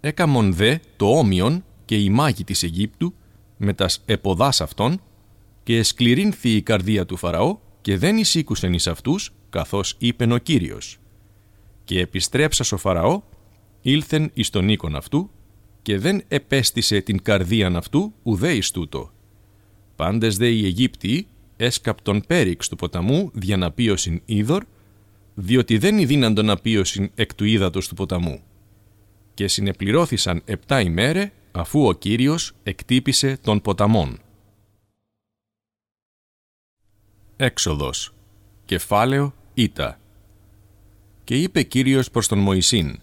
Έκαμον δε το όμοιον και οι μάγοι της Αιγύπτου με τας εποδάς αυτών και εσκληρύνθη η καρδία του Φαραώ και δεν εισήκουσεν εις αυτούς καθώς είπεν ο Κύριος. Και επιστρέψας ο Φαραώ ήλθεν εις τον οίκον αυτού και δεν επέστησε την καρδίαν αυτού ουδέ εις τούτο. Πάντες δε οι Αιγύπτιοι έσκαπτον πέριξ του ποταμού διαναπίωσιν είδωρ, διότι δεν ειδύναντον απίωσιν εκ του ύδατος του ποταμού. Και συνεπληρώθησαν 7 ημέρε, αφού ο Κύριος εκτύπησε των ποταμών. Έξοδος. Κεφάλαιο Ήτα. Και είπε Κύριος προς τον Μωυσήν,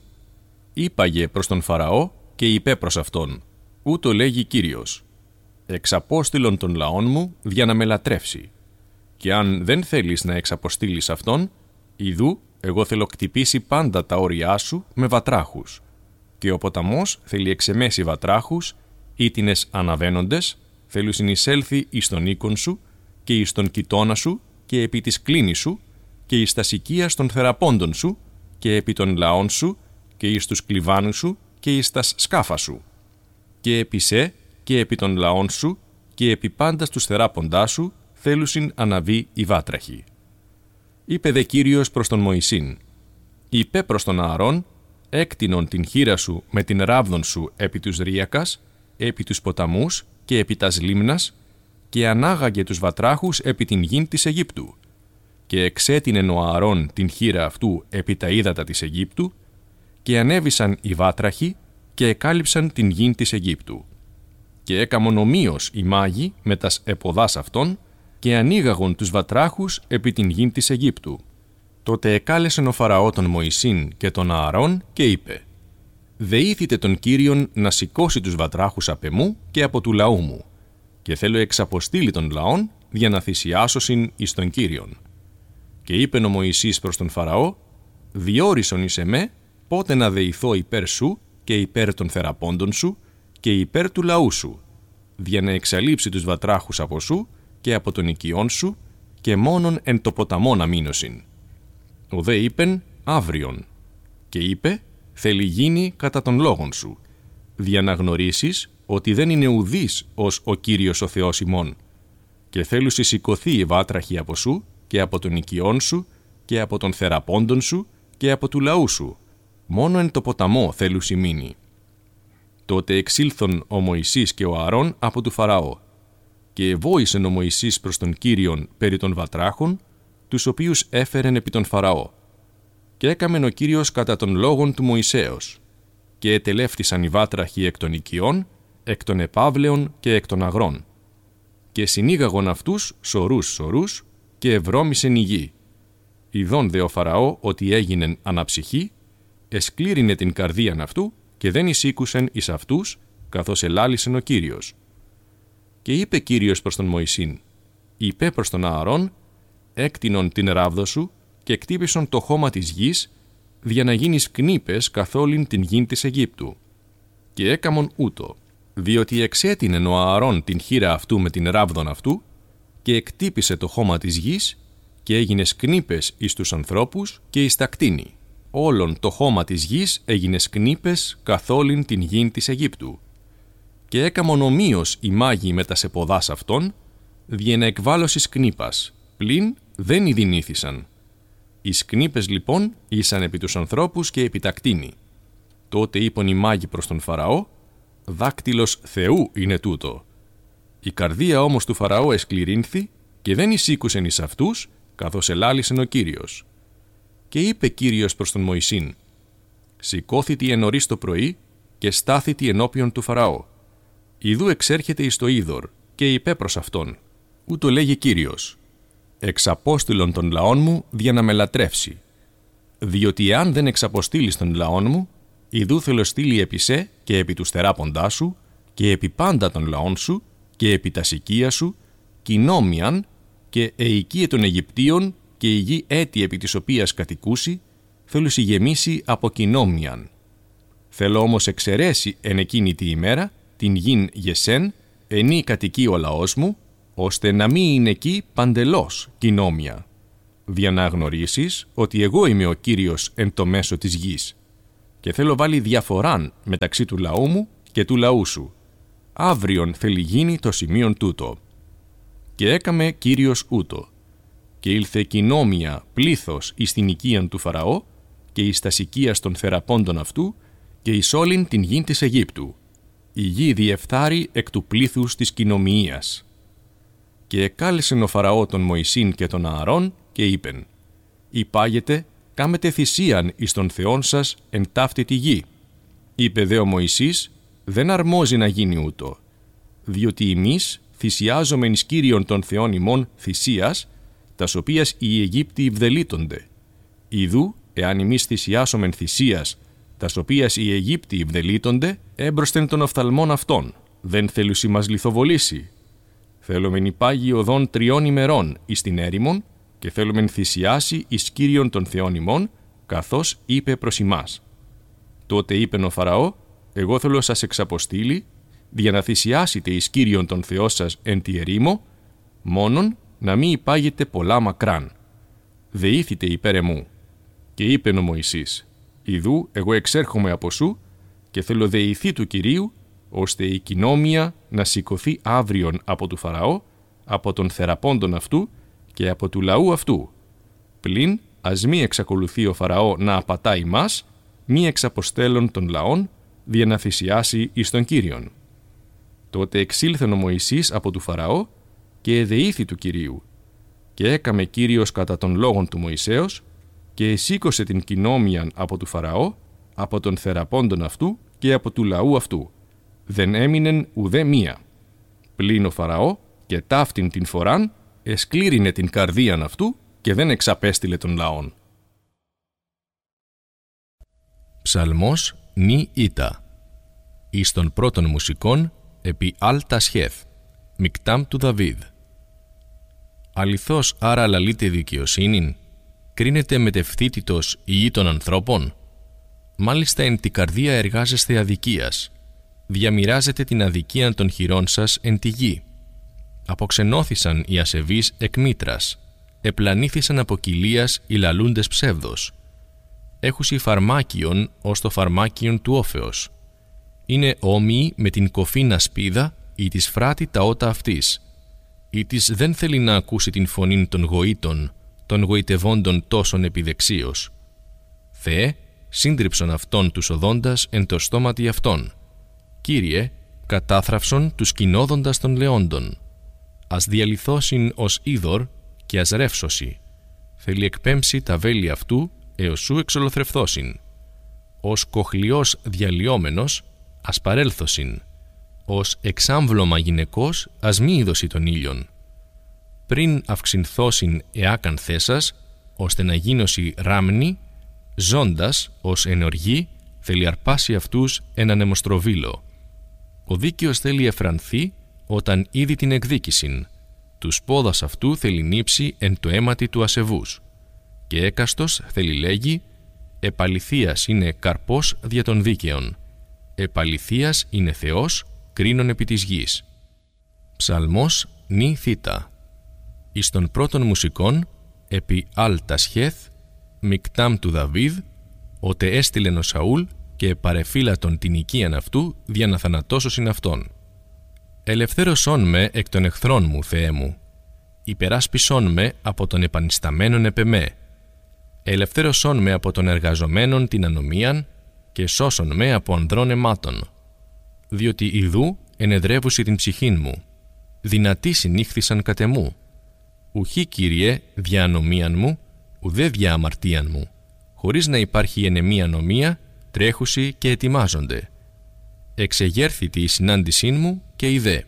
είπαγε προς τον Φαραώ και είπε προς αυτόν, ούτω λέγει Κύριος, εξαπόστειλον των λαών μου για να με λατρεύσει. Και αν δεν θέλεις να εξαποστείλεις αυτόν, ιδού εγώ θέλω κτυπήσει πάντα τα όρια σου με βατράχους. Και ο ποταμός θέλει εξεμέσει βατράχους, ήτινες αναβαίνοντες, θέλουν συνεισέλθει εις τον οίκον σου και εις τον κοιτώνα σου και επί της κλίνης σου και εις τα σικίας των θεραπώντων σου και επί των λαών σου και εις τους κλιβάνους σου και εις τα σκάφα σου. Και επί σε και επί των λαών σου και επί πάντα τους θεράποντά σου θέλουσιν αναβεί η βάτραχη. Είπε δε Κύριος προς τον Μωυσήν, είπε προς τον Ααρών, έκτινον την χείρα σου με την ράβδον σου επί τους ρύακας, επί τους ποταμούς και επί τας λίμνας και ανάγαγε τους βατράχους επί την γην της Αιγύπτου. Και εξέτεινεν ο Ααρών την χείρα αυτού επί τα ύδατα της Αιγύπτου και ανέβησαν οι βάτραχοι και εκάλυψαν την γην της Αιγύπτου. Και έκαμον ομοίως οι μάγοι με τας εποδάς αυτών και ανοίγαγον τους βατράχους επί την γην της Αιγύπτου. Τότε εκάλεσεν ο Φαραώ τον Μωυσήν και τον Ααρών και είπε, «Δεήθητε τον Κύριον να σηκώσει τους βατράχους απ' εμού και από του λαού μου, και θέλω εξαποστείλει των λαών για να θυσιάσωσιν εις τον Κύριον». Και είπεν ο Μωυσής προς τον Φαραώ, «Διόρισον εις εμέ πότε να δεηθώ υπέρ σου και υπέρ των θεραπώντων σου και υπέρ του λαού σου, για να εξαλείψει τους βατράχους από σου και από τον οικειών σου και μόνον εν το ποταμό να μείνωσιν». Ο δε είπεν, «Αύριον». Και είπε, «Θέλει γίνει κατά των λόγων σου, για να γνωρίσεις ότι δεν είναι ουδής ως ο Κύριος ο Θεός ημών, και θέλουσι σηκωθεί η βάτραχη από σου και από τον οικειών σου και από των θεραπώντων σου και από του λαού σου, μόνο εν το ποταμό θέλουσι μείνει». Τότε εξήλθον ο Μωυσής και ο Ααρών από του Φαραώ, και εβόησεν ο Μωυσής προς τον Κύριον περί των βατράχων, τους οποίους έφερεν επί τον Φαραώ. Και έκαμεν ο Κύριος κατά των λόγων του Μωυσέως, και ετελεύθησαν οι βάτραχοι εκ των οικειών, εκ των επαύλεων και εκ των αγρών. Και συνήγαγον αυτούς σωρούς και ευρώμησεν η γη. Ιδών δε ο Φαραώ ότι έγινεν αναψυχή, εσκλήρινε την καρδίαν αυτού και δεν εισήκουσεν εις αυτούς, καθώς ελάλησεν ο Κύριος. Και είπε Κύριος προς τον Μωυσήν, είπε προς τον Ααρών, έκτινον την ράβδο σου και κτύπησον το χώμα της γης, για να γίνεις κνήπες καθ' όλην την γην της Αιγύπτου. Και έκαμον ούτω, διότι εξέτεινεν ο Ααρών την χείρα αυτού με την ράβδον αυτού και εκτύπησε το χώμα της γης και έγινες κνήπες εις τους ανθρώπους και εις τα κτήνη. Όλον το χώμα της γης έγινες κνήπες καθ' όλην την γην της Αιγύπτου. Και έκαμον ομοίως οι μάγοι με τας εποδάς αυτών, διένα εκβάλωσης κνήπας, πλην δεν ειδηνήθησαν. Οι σκνήπες λοιπόν ήσαν επί τους ανθρώπους και επί τα κτήνη. Τότε είπαν οι μάγοι προς τον Φαραώ, «Δάκτυλος Θεού είναι τούτο». Η καρδία όμως του Φαραώ εσκληρύνθη και δεν εισήκουσεν εις αυτούς, καθώς ελάλησεν ο Κύριος. Και είπε Κύριος προς τον Μωυσήν, «Σηκώθητη εν νωρίς το πρωί και στάθητη ενώπιον του Φαραώ. Ιδού εξέρχεται εις το είδωρ και είπε προς αυτόν, ούτω λέγει Κύριος, εξαπόστειλον των λαών μου για να με λατρεύσει. Διότι εάν δεν εξαποστείλεις των λαών μου, ιδού θέλω στείλει επί σε και επί τους θεράποντά σου και επί πάντα των λαών σου και επί τα σικία σου, κοινόμιαν και εικίε των Αιγυπτίων και η γη έτη επί της οποίας κατοικούσει, θέλω γεμίσει από κοινόμιαν. Θέλω όμως εξαιρέσει εν εκείνη τη ημέρα την γην Γεσέν, ενή κατοικεί ο λαός μου, ώστε να μην είναι εκεί παντελώς κοινόμια, για να γνωρίσεις ότι εγώ είμαι ο Κύριος εν το μέσο της γης. και θέλω βάλει διαφοράν μεταξύ του λαού μου και του λαού σου. Αύριον θέλει γίνει το σημείον τούτο. Και έκαμε Κύριος ούτω. Και ήλθε κοινόμια πλήθος εις την οικίαν του Φαραώ και εις τας οικίας των θεραπώντων αυτού και εις όλην την γην της Αιγύπτου. Η γη διεφθάρει εκ του πλήθους της κοινομιίας. Και εκάλεσεν ο Φαραώ τον Μωυσήν και τον Ααρών και είπεν: «Υπάγετε, κάμετε θυσίαν εις των θεών σας εν ταύτη τη γη». Είπε δε ο Μωυσής: «Δεν αρμόζει να γίνει ούτω, διότι εμείς θυσιάζομεν εις Κύριον των θεών ημών θυσίας, τας οποίας οι Αιγύπτιοι βδελίτονται. Ιδού, εάν εμείς θυσιάσομεν θυσίας, τας οποίας οι Αιγύπτιοι βδελίτονται, έμπροσθεν των οφθαλμών αυτών, δεν θέλουσι μας λιθοβολήσει. Θέλομεν υπάγει οδόν 3 ημερών εις την έρημον και θέλομεν θυσιάσει εις Κύριον των θεών ημών, καθώς είπε προς ημάς». Τότε είπεν ο Φαραώ: «Εγώ θέλω σας εξαποστείλει, δια να θυσιάσετε εις Κύριον των θεών σας εν τη ερήμο, μόνον να μη υπάγετε πολλά μακράν. Δεήθητε υπέρ εμού». Και είπεν ο Μωυσής: «Ιδού εγώ εξέρχομαι από σου και θέλω δεηθεί του Κυρίου, ώστε η κοινόμια να σηκωθεί αύριον από του Φαραώ, από των θεραπώντων αυτού και από του λαού αυτού. Πλην ας μη εξακολουθεί ο Φαραώ να απατά ημάς, μη εξαποστέλων των λαών, δια να θυσιάσει εις τον Κύριον». Τότε εξήλθεν ο Μωυσής από του Φαραώ και εδεήθη του Κυρίου. Και έκαμε Κύριος κατά των λόγων του Μωυσέως και εσήκωσε την κοινόμιαν από του Φαραώ, από των θεραπώντων αυτού και από του λαού αυτού. Δεν έμεινεν ουδέ μία. Πλην ο Φαραώ και ταύτην την φοράν εσκλήρινε την καρδίαν αυτού και δεν εξαπέστειλε των λαών. Ψαλμός νη ήτα. Εις των πρώτων μουσικών επί Αλτα Σχέθ, Μικτάμ του Δαβίδ. Αληθώς άρα λαλείτε δικαιοσύνην, κρίνετε μετευθύτητος η γη των ανθρώπων. Μάλιστα εν τη καρδία εργάζεστε αδικίας, διαμοιράζετε την αδικία των χειρών σας εν τη γη. Αποξενώθησαν οι ασεβείς εκ μήτρας, επλανήθησαν από κοιλίας οι λαλούντες ψεύδος. Έχουσι φαρμάκιον ως το φαρμάκιον του όφεως. Είναι όμοιοι με την κοφίνα σπίδα ή της φράτη τα ότα αυτής. Ή της δεν θέλει να ακούσει την φωνήν των γοήτων, των γοητευόντων τόσων επιδεξίως. Θεέ, σύντριψον αυτόν τους οδόντας εν το στόματι αυτών. Κύριε, κατάθραυσον τους κοινόδοντας των λεόντων. Ας διαλυθώσιν ως είδωρ και ας ρεύσωσι. Θέλει εκπέμψει τα βέλη αυτού έως σου εξολοθρευθώσιν. Ως κοχλιός διαλυόμενος, ας παρέλθωσιν. Ως εξάμβλωμα γυναικός, ας μη είδωση των ήλιων. Πριν αυξηνθώσιν εάκαν θέσας, ώστε να γίνωση ράμνη, ζώντας ως ενοργή, θέλει αρπάσει αυτούς έναν αιμοστροβίλο. Ο δίκαιος θέλει εφρανθεί όταν είδη την εκδίκησιν. Τους πόδας αυτού θέλει νύψει εν το αίματι του ασεβούς. Και έκαστος θέλει λέγει, επαληθείας είναι καρπός δια των δίκαιων. Επαληθείας είναι Θεός, κρίνων επί της γης. Ψαλμός νη θήτα. Εις των πρώτων μουσικών, επί Αλτα Σχέθ, Μικτάμ του Δαβίδ, ότε έστειλεν ο Σαούλ και παρεφύλατον την οικίαν αυτού δια να θανατώσωσιν αυτόν. Ελευθέρωσόν με εκ των εχθρών μου, Θεέ μου. Υπεράσπισόν με από τον επανισταμένον επεμέ. Ελευθέρωσόν με από τον εργαζομένον την ανομίαν και σώσον με από ανδρών αιμάτων. Διότι ιδού ενεδρεύουσι την ψυχήν μου. Δυνατοί συνήχθησαν κατ' εμού. Ουχή, Κύριε, δια ανομίαν μου, ουδέ δια αμαρτίαν μου. Χωρίς να υπάρχει ενεμή ανομία, τρέχουσι και ετοιμάζονται. Εξεγέρθητη η συνάντησήν μου και ιδέ.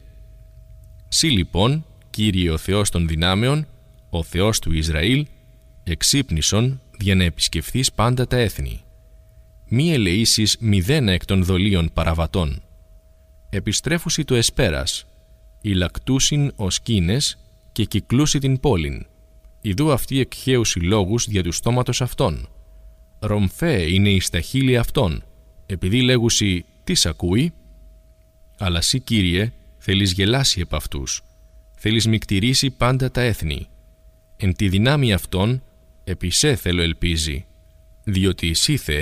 Συ λοιπόν, Κύριε ο Θεός των δυνάμεων, ο Θεός του Ισραήλ, εξύπνησον για να επισκεφθείς πάντα τα έθνη. Μη ελεήσεις μηδένα εκ των δολίων παραβατών. Επιστρέφουσι το εσπέρας, ηλακτούσιν ως κίνες και κυκλούσι την πόλην. Ιδού αυτοί εκχέουσι λόγους δια του στόματος αυτών. Ρομφέ είναι η στα χείλη αυτών, επειδή λέγουσι τι σ' ακούει. Αλλά σύ, Κύριε, θέλεις γελάσει επ' αυτούς, θέλεις μικτηρήσει πάντα τα έθνη. Εν τη δυνάμει αυτών, επί σε θέλω ελπίζει, διότι εσύ, Θεέ,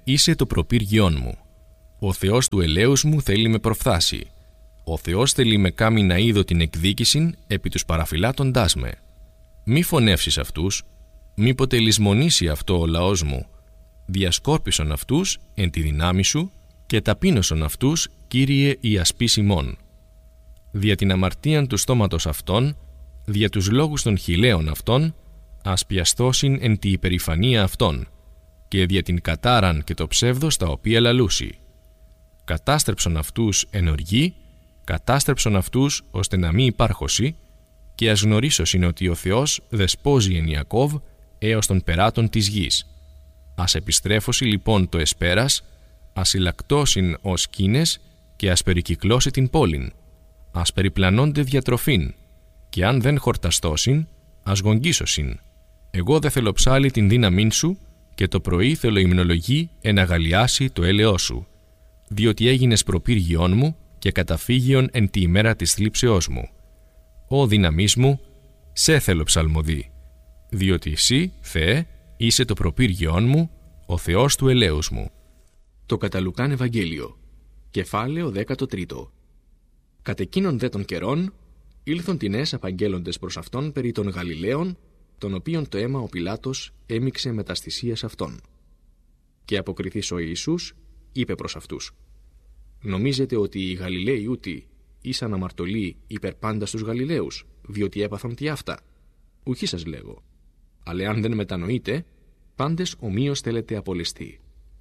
είσαι το προπύργιόν μου. Ο Θεός του ελέους μου θέλει με προφθάσει. Ο Θεός θέλει με κάμει να είδω την εκδίκησιν επί τους παραφυλάτοντάς με. Μη φωνεύσεις αυτούς, μήποτε λησμονήσει αυτό ο λαός μου. Διασκόρπισον αυτούς εν τη δυνάμει σου και ταπείνωσον αυτούς, Κύριε, η ασπίς ημών. Δια την αμαρτίαν του στόματος αυτών, δια τους λόγους των χιλαίων αυτών, ασπιαστώσιν εν τη υπερηφανία αυτών, και δια την κατάραν και το ψεύδος τα οποία λαλούσι. Κατάστρεψον αυτούς εν οργή, κατάστρεψον αυτούς ώστε να μην υπάρχωσι, και ας γνωρίσωσιν ότι ο Θεός δεσπόζει εν Ιακώβ έως των περάτων της γης. Ας επιστρέφωσι λοιπόν το εσπέρας, ας συλλακτώσιν ως κίνες και ας περικυκλώσει την πόλην. Ας περιπλανώνται διατροφήν, και αν δεν χορταστώσιν, ας γογγίσωσιν. Εγώ δε θέλω ψάλι την δύναμήν σου, και το πρωί θέλω υμνολογή εναγαλιάσει το έλεος σου, διότι έγινες προπύργιόν μου και καταφύγιον εν τη ημέρα της θλίψεώς μου. Ω δύναμής μου, σε θέλω ψαλμοδί, διότι εσύ, Θεέ, είσαι το προπύργιόν μου, ο Θεός του ελέους μου. Το κατά Λουκάν Ευαγγέλιο, κεφάλαιο 13. Κατ' εκείνον δε των καιρών, ήλθον τινές απαγγέλλοντες προς αυτόν περί των Γαλιλαίων, των οποίων το αίμα ο Πιλάτος έμιξε με τας θυσίας αυτών. Και αποκριθείς ο Ιησούς, είπε προς αυτούς: νομίζετε ότι οι Γαλιλαίοι ούτοι ήσαν αμαρτωλοί υπερ πάντα στους Γαλιλαίους, διότι έπαθαν τι αυτά? Ουχή σας λέγω. Αλλά αν δεν μετανοείτε, πάντες ομοίως θέλετε απολεστεί.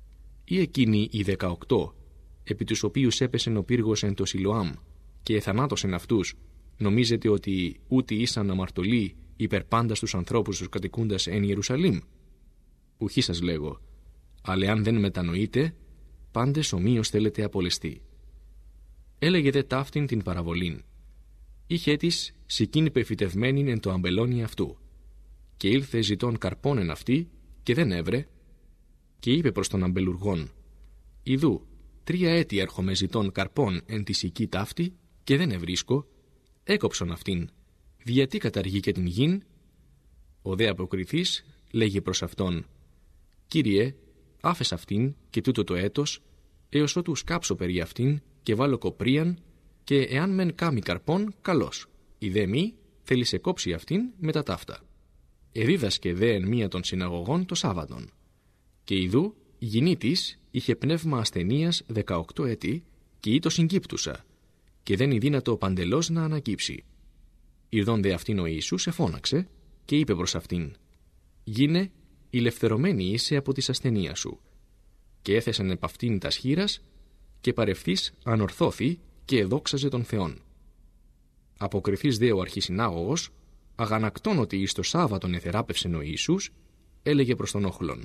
Ή εκείνοι οι 18, επί τους οποίους έπεσεν ο πύργος εν το Σιλοάμ και εθανάτωσεν αυτούς, νομίζετε ότι ούτοι ήσαν αμαρτωλοί υπερ πάντα στους ανθρώπους τους κατοικούντας εν Ιερουσαλήμ? Ουχή σας λέγω. Αλλά αν δεν μετανοείτε, πάντες ομοίως θέλετε απολεστεί. Έλεγε δε ταύτην την παραβολήν. Είχε της σικήν πεφυτευμένην εν το αμπελόνι αυτού. Και ήλθε ζητών καρπών εν αυτή, και δεν έβρε, και είπε προς τον αμπελουργόν: Ιδού, 3 έτη έρχομαι ζητών καρπών εν τη σική ταύτη, και δεν ευρίσκω, έκοψον αυτήν, γιατί καταργεί και την γην? Ο δε αποκριθής λέγει προς αυτόν: Κύριε, άφες αυτήν και τούτο το έτος, έως ότου σκάψω περί αυτήν και βάλω κοπρίαν, και εάν μεν κάμει καρπών, καλώς. Η δε μη θέλει σε κόψει αυτήν με τα ταύτα. Εδίδασκε δε εν μία των συναγωγών το Σάββατον. Και ιδού, η γυνή της είχε πνεύμα ασθενείας 18 έτη, και ήτο συγκύπτουσα, και δεν ειδύνατο παντελώς να ανακύψει. Ιδών δε αυτήν ο Ιησούς εφώναξε και είπε προς αυτήν: Γίνε, ηλευθερωμένη είσαι από της ασθενείας σου. Και έθεσαν επ' αυτήν τας χείρας, και παρευθύς ανορθώθη και εδόξαζε τον Θεόν. Αποκριθείς δε ο αρχισυνάγωγος, αγανακτών ότι εις το Σάββατον εθεράπευσεν ο Ιησούς, έλεγε προς τον όχλον: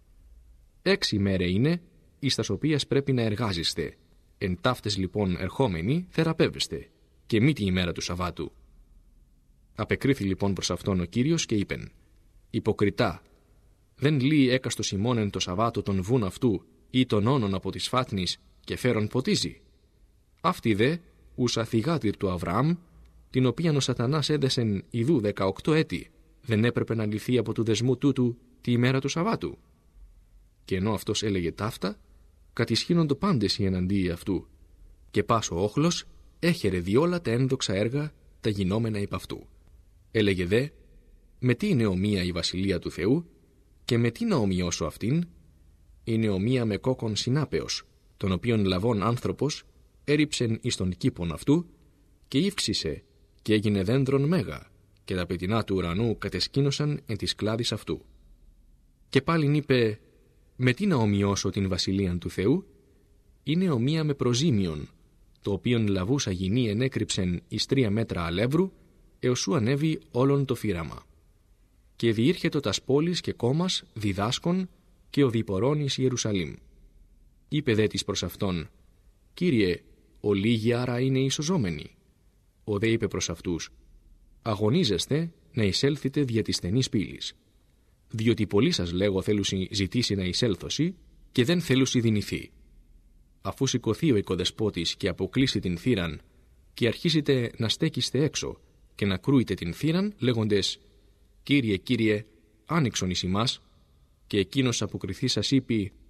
6 ημέρε είναι, εις τας οποίας πρέπει να εργάζεστε. Εν ταύτες λοιπόν ερχόμενοι θεραπεύεστε, και μη τη ημέρα του Σαββάτου. Απεκρίθη λοιπόν προς αυτόν ο Κύριος και είπεν: Υποκριτά, δεν λύει έκαστος ημών εν το Σαββάτο τον βουν αυτού ή τον όνον από της φάτνης και φέρον ποτίζει? Αυτή δε, ουσα θυγάτηρ του Αβραάμ, την οποίαν ο Σατανάς έδεσεν ιδού 18 έτη, δεν έπρεπε να λυθεί από του δεσμού τούτου τη ημέρα του Σαββάτου? Και ενώ αυτός έλεγε ταύτα, κατησχύνοντο πάντες οι εναντίοι αυτού, και πας ο όχλος έχερε διόλα τα ένδοξα έργα τα γινόμενα υπ' αυτού. Έλεγε δε: με τι είναι ομοία η βασιλεία του Θεού, και με τι να ομοιώσω αυτήν? Είναι ομοία με κόκκον συνάπεως, τον οποίον λαβών άνθρωπος έριψεν εις τον κήπον αυτού, και ύφξησε και έγινε δέντρον μέγα, και τα πετεινά του ουρανού κατεσκήνωσαν εν της κλάδης αυτού. Και πάλιν είπε: με τι να ομοιώσω την βασιλείαν του Θεού? Είναι ομοία με προζήμιον, το οποίον λαβούσα γυνή ενέκρυψεν εις 3 μέτρα αλεύρου, έως σου ανέβει όλον το φύραμα. Και διήρχετο τας πόλεις και κόμμας διδάσκων και οδηπορών εις Ιερουσαλήμ. Είπε δε της προς αυτόν: Κύριε, ο λίγοι άρα είναι ισοζόμενοι? Ο δε είπε προς αυτούς: αγωνίζεστε να εισέλθετε δια της στενής πύλης. Διότι πολλοί σας λέγω θέλουσι ζητήσει να εισέλθωση, και δεν θέλουσι δυνηθεί. Αφού σηκωθεί ο οικοδεσπότης και αποκλείσει την θύραν, και αρχίσετε να στέκεστε έξω και να κρούετε την θύραν, λέγοντες: Κύριε, Κύριε, άνοιξον εις ημάς. Και εκείνος αποκριθεί σας είπε: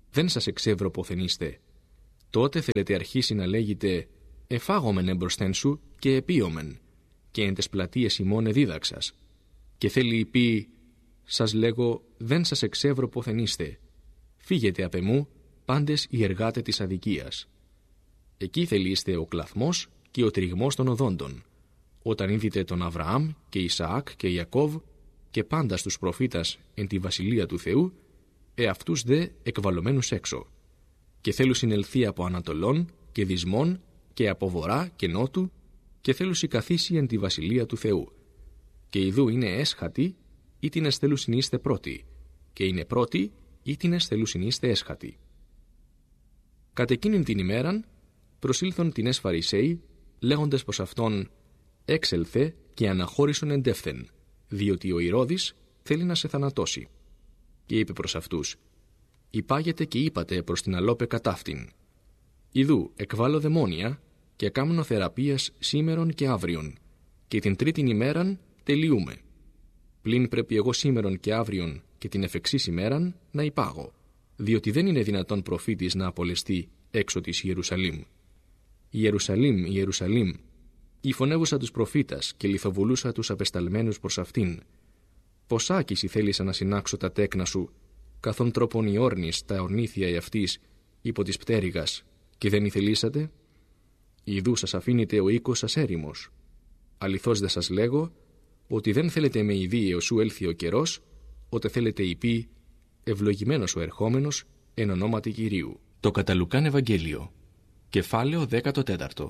δεν σας εξεύρω πόθεν είστε. Τότε θέλετε αρχίσει να λέγετε «Εφάγομεν εμπροσθέν σου και επίομεν, και εν τες πλατείες ημών εδίδαξας». Και θέλει πει «Σας λέγω, δεν σας εξεύρω πόθεν είστε. Φύγετε απ' εμού, πάντες οι εργάτε της αδικίας». Εκεί θελείστε ο κλαθμός και ο τριγμός των οδόντων, όταν είδητε τον Αβραάμ και Ισαάκ και Ιακώβ και πάντα στους προφήτας εν τη βασιλεία του Θεού, εαυτούς δε εκβαλωμένους έξω. Και θέλουν συνελθεί από Ανατολών και Δυσμών και από Βορρά και Νότου, και θέλουν καθίσει εν τη βασιλεία του Θεού. Και ιδού είναι έσχατοι, ή την θέλουν είστε πρώτοι, και είναι πρώτοι, ή την θέλουν είστε έσχατοι. Κατ' εκείνην την ημέραν προσήλθον την Φαρισαίοι, λέγοντες προς αυτόν «Έξελθε και αναχώρησον εντεύθεν, διότι ο Ηρώδης θέλει να σε θανατώσει». Και είπε προς αυτούς «Υπάγετε και είπατε προς την αλόπε κατάφτην. Ιδού εκβάλλω δαιμόνια και κάμνω θεραπείας σήμερον και αύριον, και την τρίτην ημέραν τελειούμε. Πλην πρέπει εγώ σήμερον και αύριον και την εφεξής ημέραν να υπάγω, διότι δεν είναι δυνατόν προφήτης να απολεστεί έξω της Ιερουσαλήμ. Ιερουσαλήμ, Ιερουσαλήμ, η φωνεύουσα τους προφήτας και λιθοβουλούσα τους απεσταλμένους προς αυτήν. Πως άκηση θέλησα να συνάξω τα τέκνα σου, καθόν τρόπον η όρνης τα ορνήθια εαυτής υπό της πτέρυγας, και δεν ηθελήσατε. Ιδού σας αφήνετε ο οίκος σας έρημος. Αληθώς δε σας λέγω, ότι δεν θέλετε με ειδή εωσού έλθει ο καιρός, ότε θέλετε υπή, ευλογημένος ο ερχόμενος εν ονόματι Κυρίου. Το κατά Λουκάν Ευαγγέλιο, κεφάλαιο 14.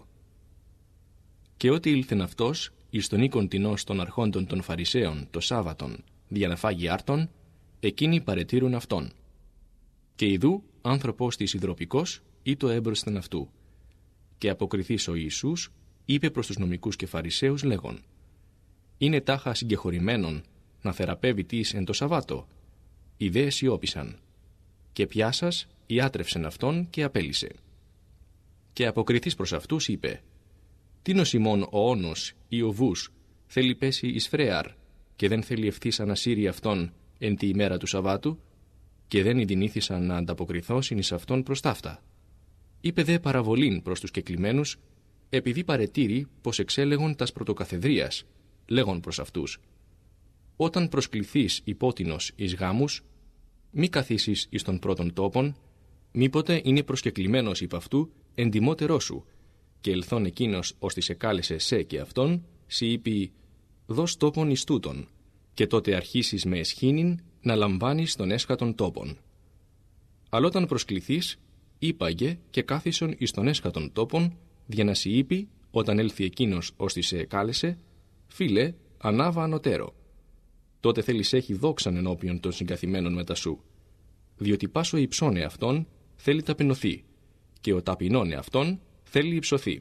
Και ότι ήλθεν αυτός εις τον οίκον τινός των αρχόντων των Φαρισαίων το Σάββατον, δια να φάγει άρτον, εκείνοι παρετήρουν αυτόν. Και ιδού άνθρωπος της υδροπικός ή το έμπροσθεν αυτού. Και αποκριθείς ο Ιησούς είπε προς τους νομικούς και Φαρισαίους λέγον: «Είναι τάχα συγκεχωρημένον να θεραπεύει τις εν το Σαββάτο». Οι δε αισιώπησαν. Και πιάσας ιάτρευσεν αυτόν και απέλυσε. Και αποκριθείς προς αυτούς είπε: «Τίνος ημών ο όνος ή ο βούς θέλει πέσει εις φρέαρ, και δεν θέλει ευθύς ανασύρει αυτόν εν τη ημέρα του Σαββάτου, και δεν ειδηνήθησαν να ανταποκριθώσιν εις αυτόν προς ταύτα». Είπε δε παραβολήν προς τους κεκλημένους, επειδή παρετήρη πως εξέλεγον τας πρωτοκαθεδρίας, λέγον προς αυτούς: «Όταν προσκληθείς υπότινος εις γάμους, μη καθίσεις εις των πρώτων τόπων, μήποτε είναι προσκεκλημένος υπ' αυτού εντιμότερό σου, και ελθόν εκείνος ως τη σε κάλεσε σε και αυτόν, σοι είπε: δώσ' τόπον εις τούτον, και τότε αρχίσεις με εσχήνην να λαμβάνεις τον έσχατον τόπον. Αλλά όταν προσκληθείς, είπαγε και κάθισον εις τον έσχατον τόπον, για να σοι είπε, όταν έλθει εκείνος ως τη σε κάλεσε, φίλε, ανάβα ανωτέρω. Τότε θέλεις έχει δόξαν ενώπιον των συγκαθημένων μετά σου, διότι πάσο υψώνε αυτόν θέλει ταπεινωθεί, και ο ταπεινώνε αυτόν θέλει υψωθεί.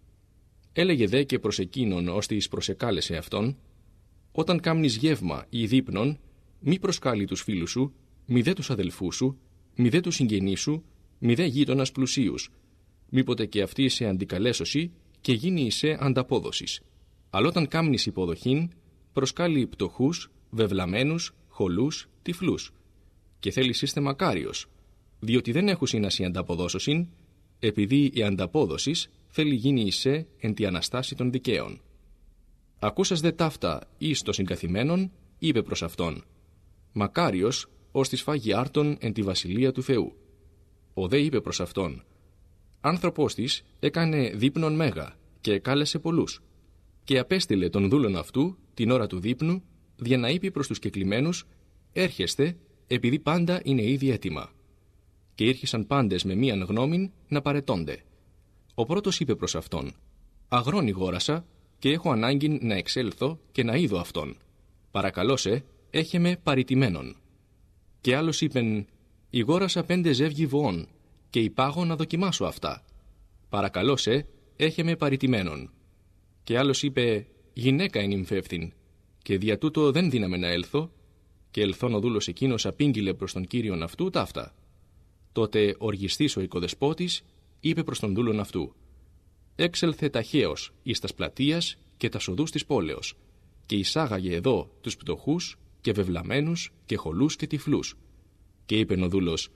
Έλεγε δε και προς εκείνον ως της προσεκάλεσε αυτόν: όταν κάμνεις γεύμα ή δείπνον, μη προσκάλει τους φίλους σου, μη δε τους αδελφούς σου, μη δε τους συγγενείς σου, μη δε γείτονας πλουσίους, μήποτε και αυτή σε αντικαλέσωση και γίνει σε ανταπόδοσης. Αλλά όταν κάμνεις υποδοχήν, προσκάλει πτωχούς, βεβλαμένους, χολούς, τυφλούς. Και θέλεις είστε μακάριος, διότι δεν έχουν σύναση ανταποδόσωσιν, επειδή η ανταπόδοσης θέλει γίνει εισέ εν τη αναστάση των δικαίων. Ακούσας δε ταύτα εις το συγκαθημένον, είπε προς αυτόν: μακάριος ως της φάγει άρτον εν τη βασιλεία του Θεού. Ο δε είπε προς αυτόν: άνθρωπος της έκανε δείπνον μέγα και εκάλεσε πολλούς, και απέστειλε τον δούλον αυτού την ώρα του δείπνου, για να είπε προς τους κεκλημένους: έρχεστε, επειδή πάντα είναι ήδη έτοιμα. Και ήρχισαν πάντες με μίαν γνώμην να παρετώνται. Ο πρώτος είπε προς αυτόν: αγρόν ηγόρασα, και έχω ανάγκη να εξέλθω και να είδω αυτόν. Παρακαλώ σε, έχε με παρητημένον. Και άλλος είπεν: ηγόρασα 5 ζεύγη βοών, και υπάγω να δοκιμάσω αυτά. Παρακαλώ σε, έχε με παρητημένον. Και άλλος είπε: γυναίκα είναι ημφεύθυν, και δια τούτο δεν δύναμε να έλθω, και ελθόν ο δούλος εκείνος απήγγειλε προς τον κύριον αυτού ταύτα. Τότε οργιστής ο οικοδεσπότης είπε προς τον δούλον αυτού: έξελθε ταχαίως εις τας πλατείας και τας οδούς της πόλεως, και εισάγαγε εδώ τους πτωχούς και βεβλαμένους και χολούς και τυφλούς. Και είπεν ο δούλος: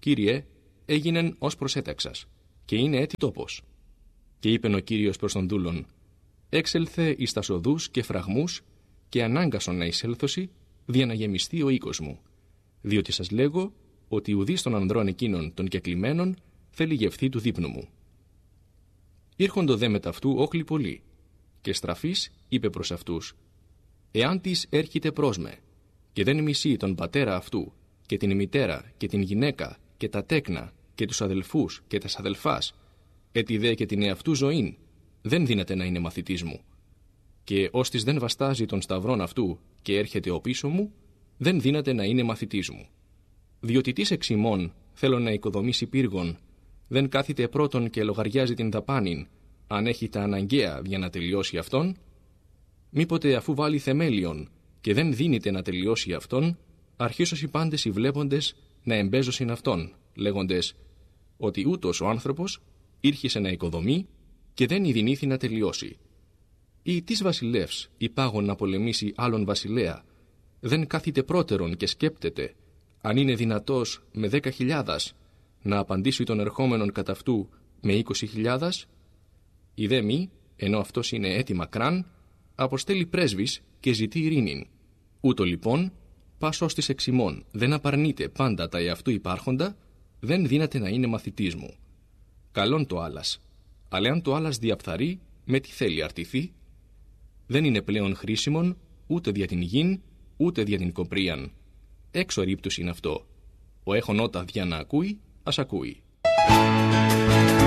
Κύριε, έγινεν ως προσέταξας, και είναι έτη τόπος. Και είπεν ο Κύριος προς τον δούλον, έξελθε εις τας οδούς και φραγμούς, και ανάγκασον να εισέλθωσι, δια να γεμιστεί ο οίκος μου. Διότι σας λέγω, ότι ουδής των ανδρών εκείνων των κεκλημένων θέλει γευθεί του δείπνου μου. Ήρχοντο δε μετ' αυτού όχλοι πολλοί, και στραφής είπε προς αυτούς, εάν της έρχεται προς με, και δεν μισεί τον πατέρα αυτού, και την μητέρα, και την γυναίκα, και τα τέκνα, και τους αδελφούς, και τας αδελφάς, έτι δε και την εαυτού ζωήν, δεν δύναται να είναι μαθητής μου. Και ώστις δεν βαστάζει τον σταυρόν αυτού, και έρχεται ο πίσω μου, δεν δύναται να είναι μαθητής μου. Διότι τις εξ ημών θέλω να οικοδομήσει πύργον, δεν κάθεται πρώτον και λογαριάζει την δαπάνην, αν έχει τα αναγκαία για να τελειώσει αυτόν. Μήποτε αφού βάλει θεμέλιον και δεν δίνεται να τελειώσει αυτόν, αρχίσως οι πάντες οι βλέποντες να εμπέζωσιν αυτόν, λέγοντες ότι ούτως ο άνθρωπος ήρχισε να οικοδομεί και δεν ειδηνήθη να τελειώσει. Ή της βασιλεύς υπάγον να πολεμήσει άλλον βασιλέα, δεν κάθεται πρώτερον και σκέπτεται, αν είναι δυνατός με 10.000 να απαντήσει τον ερχόμενον κατά αυτού με 20.000, η δε μη, ενώ αυτός είναι έτη μακράν, αποστέλει πρέσβης και ζητεί ειρήνην. Ούτω λοιπόν, πας ως της εξ ημών δεν απαρνείται πάντα τα εαυτού υπάρχοντα, δεν δύναται να είναι μαθητής μου. Καλόν το άλλας, αλλά αν το άλλας διαπθαρεί, με τι θέλει αρτηθεί, δεν είναι πλέον χρήσιμον ούτε δια την γην, ούτε δια την κοπρίαν. Έξω ρίπτους είναι αυτό. Ο έχων ότα δια να ακούει, ας ακούει.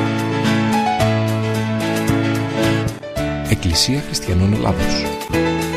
Εκκλησία Χριστιανών Ελλάδος.